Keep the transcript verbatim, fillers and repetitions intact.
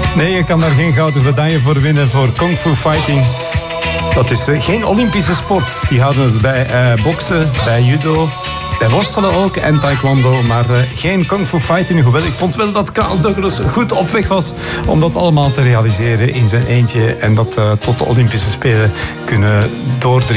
Nee, je kan daar geen gouden medaille voor winnen voor Kung Fu Fighting. Dat is uh, geen Olympische sport. Die houden het bij uh, boksen, bij judo, bij worstelen ook en taekwondo. Maar uh, geen Kung Fu Fighting. Hoewel ik vond wel dat Carl Douglas goed op weg was om dat allemaal te realiseren in zijn eentje. En dat uh, tot de Olympische Spelen kunnen doordringen.